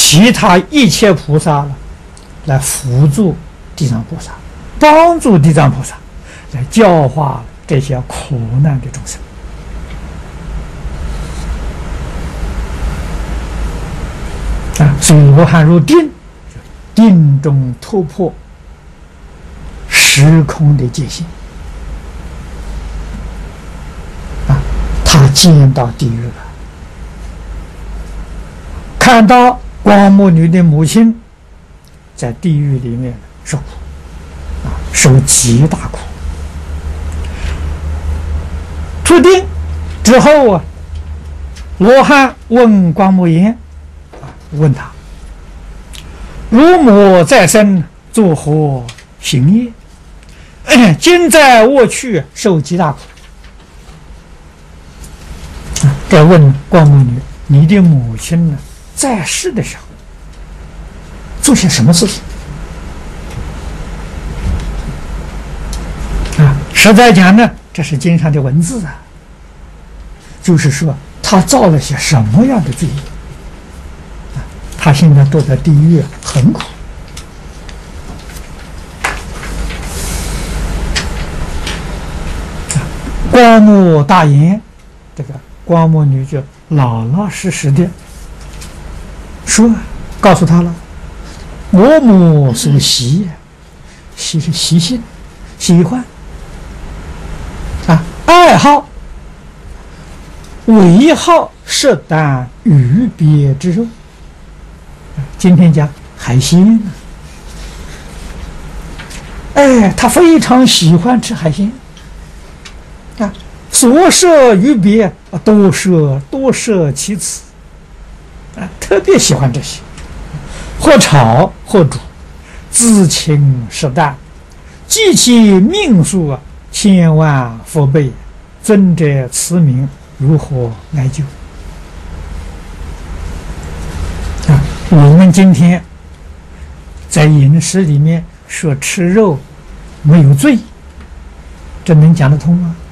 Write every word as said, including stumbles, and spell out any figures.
其他一切菩萨了，来辅助地藏菩萨，帮助地藏菩萨，来教化这些苦难的众生。啊，所以罗汉入定，定中突破时空的界限。啊，他见到地狱了，看到光目女的母亲在地狱里面受苦，啊，受极大苦。出定之后啊，罗汉问光目言。问他：如母在生，作何行业？今在我去，受极大苦。该问光目女：你的母亲呢，在世的时候做些什么事情？啊，实在讲呢，这是经上的文字啊，就是说他造了些什么样的罪业。他现在躲在地狱很苦。光目大言，这个光目女就老老实实的说，告诉他了：我母所喜，喜是习性，喜欢啊，爱好，唯好食啖鱼鳖之肉。今天讲海鲜，哎，他非常喜欢吃海鲜啊，所摄鱼鳖啊，多摄多摄其次啊，特别喜欢这些，或炒或煮，自请食啖，记其命数啊，千万福倍，尊者慈名如何来救？我们今天在饮食里面说吃肉没有罪，这能讲得通吗？